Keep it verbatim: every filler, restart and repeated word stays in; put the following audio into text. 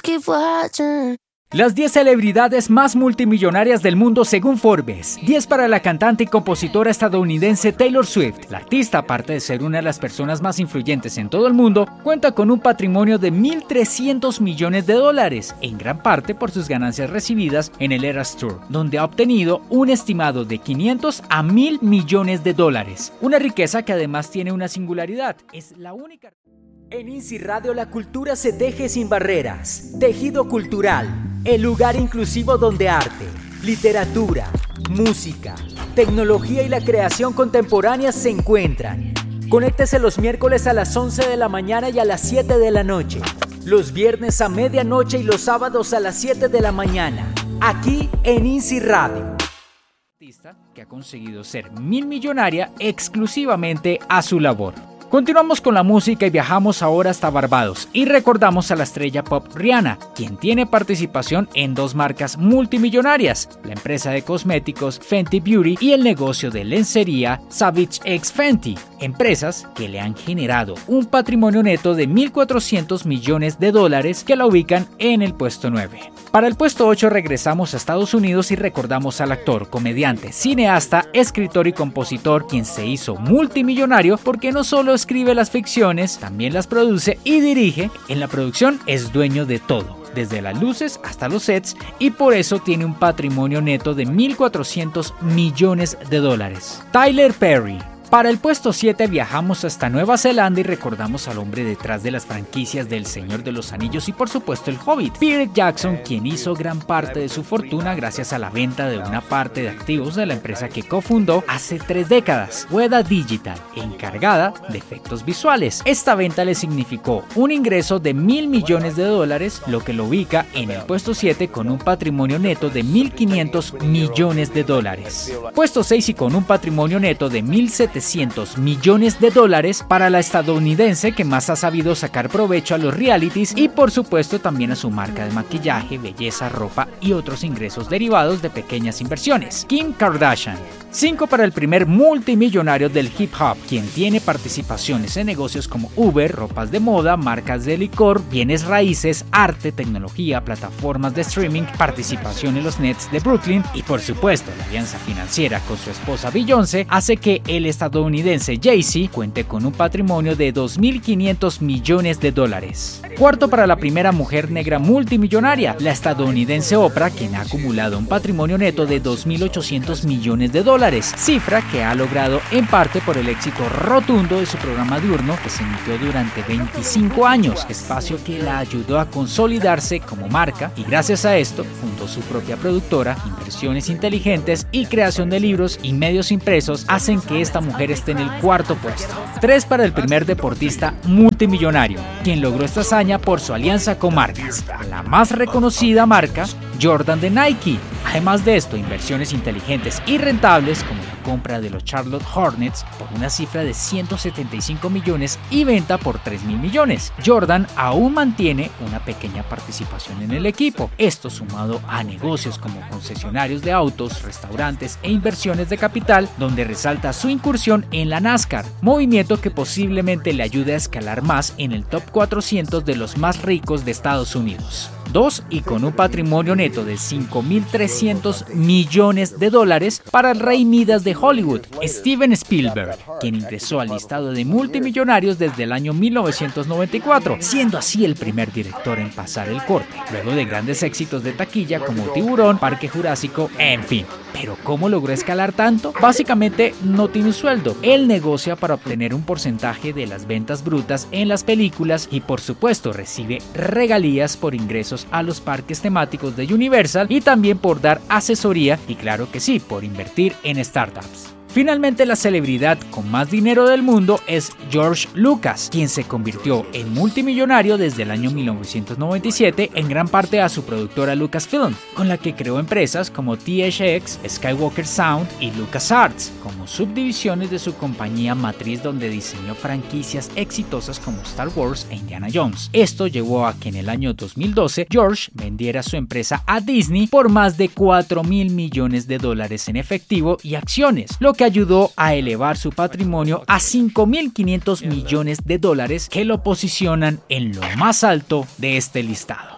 keep watching. Las diez celebridades más multimillonarias del mundo según Forbes. diez para la cantante y compositora estadounidense Taylor Swift. La artista, aparte de ser una de las personas más influyentes en todo el mundo, cuenta con un patrimonio de mil trescientos millones de dólares, en gran parte por sus ganancias recibidas en el Eras Tour, donde ha obtenido un estimado de quinientos a mil millones de dólares. Una riqueza que además tiene una singularidad. Es la única... En INSI Radio la cultura se teje sin barreras. Tejido Cultural, el lugar inclusivo donde arte, literatura, música, tecnología y la creación contemporánea se encuentran. Conéctese los miércoles a las once de la mañana y a las siete de la noche. Los viernes a medianoche y los sábados a las siete de la mañana. Aquí en INSI Radio. Artista que ha conseguido ser mil millonaria exclusivamente a su labor. Continuamos con la música y viajamos ahora hasta Barbados y recordamos a la estrella pop Rihanna, quien tiene participación en dos marcas multimillonarias, la empresa de cosméticos Fenty Beauty y el negocio de lencería Savage X Fenty, empresas que le han generado un patrimonio neto de mil cuatrocientos millones de dólares que la ubican en el puesto nueve. Para el puesto ocho regresamos a Estados Unidos y recordamos al actor, comediante, cineasta, escritor y compositor quien se hizo multimillonario porque no solo escribe las ficciones, también las produce y dirige. En la producción es dueño de todo, desde las luces hasta los sets, y por eso tiene un patrimonio neto de mil cuatrocientos millones de dólares. Tyler Perry. Para el puesto siete viajamos hasta Nueva Zelanda y recordamos al hombre detrás de las franquicias del Señor de los Anillos y por supuesto el Hobbit, Peter Jackson, quien hizo gran parte de su fortuna gracias a la venta de una parte de activos de la empresa que cofundó hace tres décadas, Weta Digital, encargada de efectos visuales. Esta venta le significó un ingreso de mil millones de dólares, lo que lo ubica en el puesto siete con un patrimonio neto de mil quinientos millones de dólares. Puesto seis y con un patrimonio neto de mil setecientos millones de dólares para la estadounidense que más ha sabido sacar provecho a los realities y por supuesto también a su marca de maquillaje, belleza, ropa y otros ingresos derivados de pequeñas inversiones, Kim Kardashian. cinco para el primer multimillonario del hip hop, quien tiene participaciones en negocios como Uber, ropas de moda, marcas de licor, bienes raíces, arte, tecnología, plataformas de streaming, participación en los Nets de Brooklyn y por supuesto la alianza financiera con su esposa Beyoncé hace que el estadounidense Jay-Z cuente con un patrimonio de dos mil quinientos millones de dólares. Cuarto para la primera mujer negra multimillonaria, la estadounidense Oprah, quien ha acumulado un patrimonio neto de dos mil ochocientos millones de dólares, cifra que ha logrado en parte por el éxito rotundo de su programa diurno que se emitió durante veinticinco años, espacio que la ayudó a consolidarse como marca y gracias a esto fundó su propia productora, inversiones inteligentes y creación de libros y medios impresos hacen que esta mujer esté en el cuarto puesto. tres para el primer deportista multimillonario, quien logró esta hazaña por su alianza con marcas. La más reconocida marca, Jordan de Nike. Además de esto, inversiones inteligentes y rentables como la compra de los Charlotte Hornets por una cifra de ciento setenta y cinco millones y venta por tres mil millones. Jordan aún mantiene una pequeña participación en el equipo. Esto sumado a negocios como concesionarios de autos, restaurantes e inversiones de capital, donde resalta su incursión en la NASCAR, movimiento que posiblemente le ayude a escalar más en el top cuatrocientos de los más ricos de Estados Unidos. dos Y con un patrimonio neto de cinco mil trescientos millones de dólares para el rey Midas de Hollywood, Steven Spielberg, quien ingresó al listado de multimillonarios desde el año mil novecientos noventa y cuatro, siendo así el primer director en pasar el corte, luego de grandes éxitos de taquilla como Tiburón, Parque Jurásico, en fin. ¿Pero cómo logró escalar tanto? Básicamente no tiene un sueldo. Él negocia para obtener un porcentaje de las ventas brutas en las películas y por supuesto recibe regalías por ingresos a los parques temáticos de Universal y también por dar asesoría y claro que sí, por invertir en startups. Finalmente, la celebridad con más dinero del mundo es George Lucas, quien se convirtió en multimillonario desde el año mil novecientos noventa y siete en gran parte a su productora Lucasfilm, con la que creó empresas como T H X, Skywalker Sound y LucasArts, como subdivisiones de su compañía matriz donde diseñó franquicias exitosas como Star Wars e Indiana Jones. Esto llevó a que en el año dos mil doce George vendiera su empresa a Disney por más de cuatro mil millones de dólares en efectivo y acciones, lo que ayudó a elevar su patrimonio a cinco mil quinientos millones de dólares que lo posicionan en lo más alto de este listado.